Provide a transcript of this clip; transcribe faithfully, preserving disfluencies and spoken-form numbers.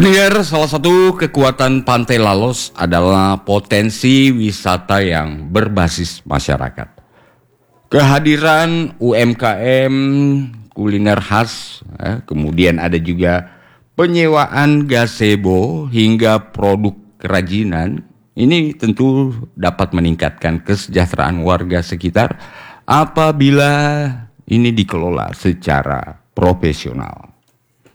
Pendengar, salah satu kekuatan Pantai Lalos adalah potensi wisata yang berbasis masyarakat. Kehadiran U M K M, kuliner khas, eh, kemudian ada juga penyewaan gazebo hingga produk kerajinan. Ini tentu dapat meningkatkan kesejahteraan warga sekitar apabila ini dikelola secara profesional.